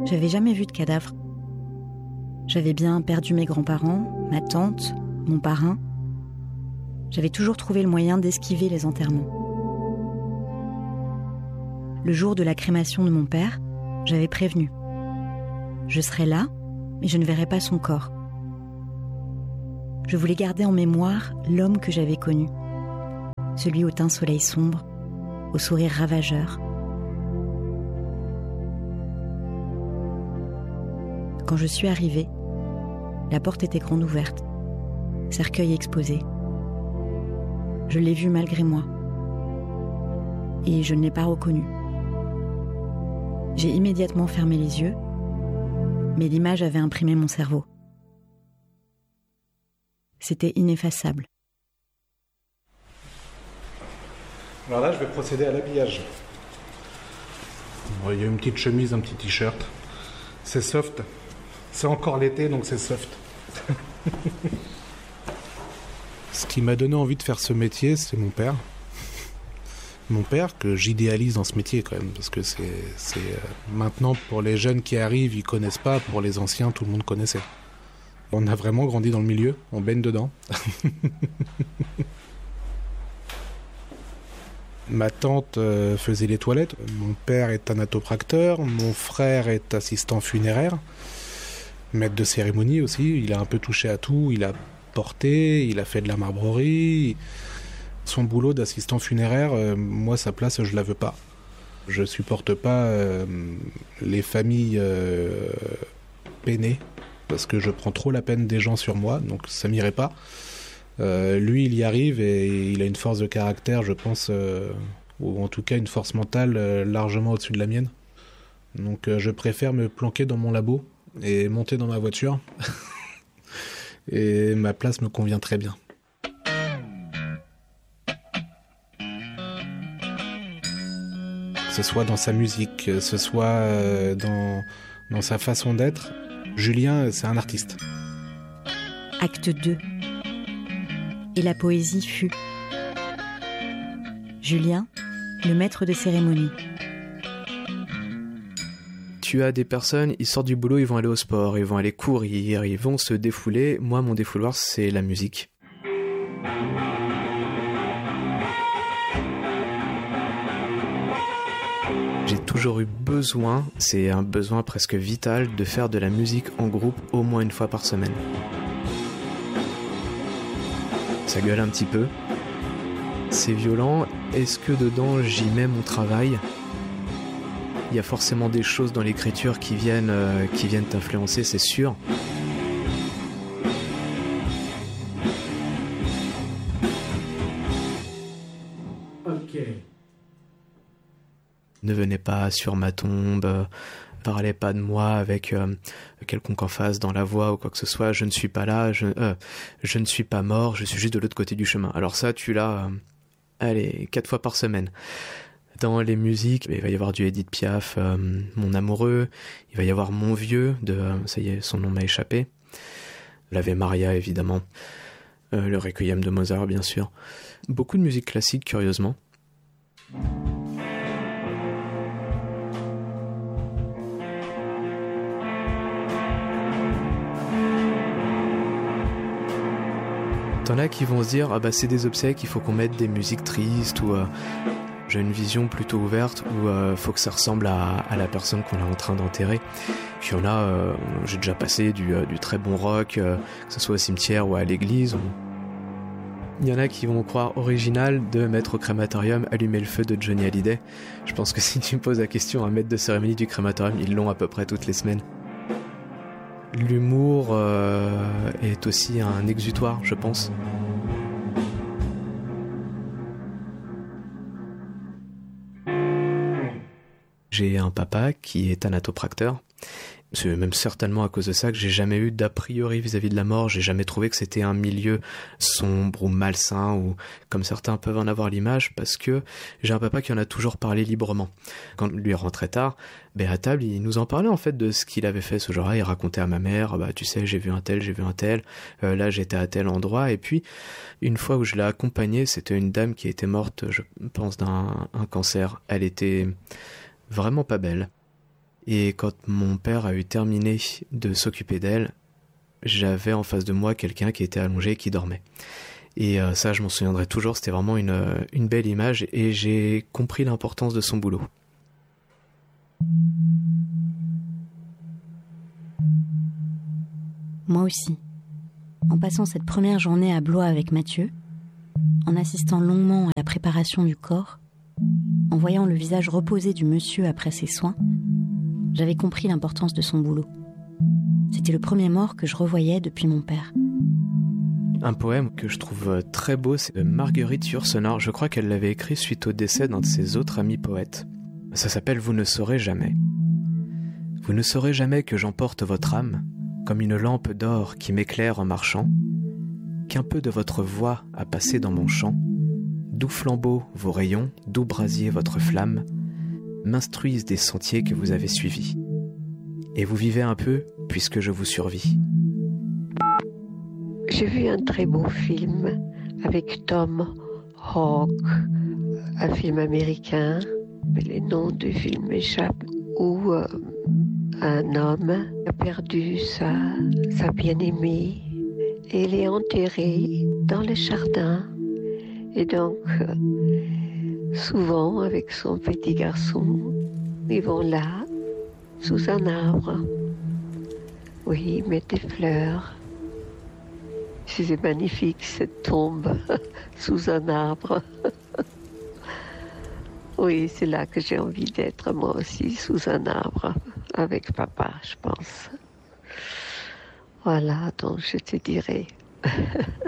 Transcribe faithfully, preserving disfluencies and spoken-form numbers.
J'avais jamais vu de cadavre. J'avais bien perdu mes grands-parents, ma tante, mon parrain. J'avais toujours trouvé le moyen d'esquiver les enterrements. Le jour de la crémation de mon père, j'avais prévenu. Je serais là, mais je ne verrais pas son corps. Je voulais garder en mémoire l'homme que j'avais connu. Celui au teint soleil sombre, au sourire ravageur. Quand je suis arrivée, la porte était grande ouverte, cercueil exposé. Je l'ai vu malgré moi. Et je ne l'ai pas reconnu. J'ai immédiatement fermé les yeux, mais l'image avait imprimé mon cerveau. C'était ineffaçable. Alors là, je vais procéder à l'habillage. Bon, il y a une petite chemise, un petit t-shirt. C'est soft. C'est encore l'été, donc c'est soft. Ce qui m'a donné envie de faire ce métier, c'est mon père. Mon père, que j'idéalise dans ce métier quand même, parce que c'est, c'est euh, maintenant pour les jeunes qui arrivent, ils connaissent pas, pour les anciens, tout le monde connaissait. On a vraiment grandi dans le milieu, on baigne dedans. Ma tante euh, faisait les toilettes, mon père est thanatopracteur, mon frère est assistant funéraire, maître de cérémonie aussi, il a un peu touché à tout, il a porté, il a fait de la marbrerie. Son boulot d'assistant funéraire, euh, moi sa place je la veux pas. Je supporte pas euh, les familles euh, peinées, parce que je prends trop la peine des gens sur moi, donc ça m'irait pas. Euh, lui, il y arrive et il a une force de caractère, je pense, euh, ou en tout cas une force mentale euh, largement au-dessus de la mienne. Donc euh, je préfère me planquer dans mon labo et monter dans ma voiture. Et ma place me convient très bien. Que ce soit dans sa musique, que ce soit euh, dans, dans sa façon d'être, Julien, c'est un artiste. Acte deux. Et la poésie fut. Julien, le maître de cérémonie. Tu as des personnes, ils sortent du boulot, ils vont aller au sport, ils vont aller courir, ils vont se défouler. Moi, mon défouloir, c'est la musique. J'ai toujours eu besoin, c'est un besoin presque vital, de faire de la musique en groupe au moins une fois par semaine. Ça gueule un petit peu. C'est violent. Est-ce que dedans, j'y mets mon travail ? Il y a forcément des choses dans l'écriture qui viennent, euh, qui viennent t'influencer, c'est sûr. Ok. Ne venez pas sur ma tombe, euh, parlez pas de moi avec euh, quelconque emphase dans la voix ou quoi que ce soit. Je ne suis pas là, je, euh, je ne suis pas mort, je suis juste de l'autre côté du chemin. Alors ça, tu l'as, euh, allez, quatre fois par semaine. Dans les musiques, il va y avoir du Edith Piaf, euh, Mon amoureux, il va y avoir Mon vieux, de, euh, ça y est, son nom m'a échappé, l'Ave Maria évidemment, euh, le Requiem de Mozart bien sûr, beaucoup de musique classique curieusement. T'en as qui vont se dire, ah bah c'est des obsèques, il faut qu'on mette des musiques tristes ou... Euh, J'ai une vision plutôt ouverte où euh, faut que ça ressemble à, à la personne qu'on est en train d'enterrer. Puis il y en a, euh, j'ai déjà passé du, euh, du très bon rock, euh, que ce soit au cimetière ou à l'église. Ou... Il y en a qui vont croire original de mettre au crématorium Allumer le feu de Johnny Hallyday. Je pense que si tu me poses la question à un maître de cérémonie du crématorium, ils l'ont à peu près toutes les semaines. L'humour euh, est aussi un exutoire, je pense. J'ai un papa qui est thanatopracteur. C'est même certainement à cause de ça que j'ai jamais eu d'a priori vis-à-vis de la mort. J'ai jamais trouvé que c'était un milieu sombre ou malsain ou comme certains peuvent en avoir l'image, parce que j'ai un papa qui en a toujours parlé librement. Quand lui rentrait tard, ben à table, il nous en parlait en fait de ce qu'il avait fait ce jour-là. Il racontait à ma mère, bah tu sais, j'ai vu un tel, j'ai vu un tel, euh, là j'étais à tel endroit. Et puis une fois où je l'ai accompagné, c'était une dame qui était morte, je pense, d'un un cancer. Elle était vraiment pas belle. Et quand mon père a eu terminé de s'occuper d'elle, j'avais en face de moi quelqu'un qui était allongé et qui dormait. Et euh, ça, je m'en souviendrai toujours, c'était vraiment une, une belle image et j'ai compris l'importance de son boulot. Moi aussi. En passant cette première journée à Blois avec Mathieu, en assistant longuement à la préparation du corps, en voyant le visage reposé du monsieur après ses soins, j'avais compris l'importance de son boulot. C'était le premier mort que je revoyais depuis mon père. Un poème que je trouve très beau, c'est de Marguerite Yourcenar. Je crois qu'elle l'avait écrit suite au décès d'un de ses autres amis poètes. Ça s'appelle « Vous ne saurez jamais ». Vous ne saurez jamais que j'emporte votre âme, comme une lampe d'or qui m'éclaire en marchant, qu'un peu de votre voix a passé dans mon chant, d'où flambeaux vos rayons, d'où brasier votre flamme, m'instruisent des sentiers que vous avez suivis. Et vous vivez un peu, puisque je vous survis. J'ai vu un très beau film avec Tom Hawk, un film américain, mais les noms du film m'échappent, où euh, un homme a perdu sa, sa bien-aimée et elle est enterrée dans le jardin. Et donc, euh, souvent, avec son petit garçon, ils vont là, sous un arbre. Oui, ils mettent des fleurs. C'est magnifique, cette tombe sous un arbre. Oui, c'est là que j'ai envie d'être, moi aussi, sous un arbre, avec papa, je pense. Voilà, donc je te dirai.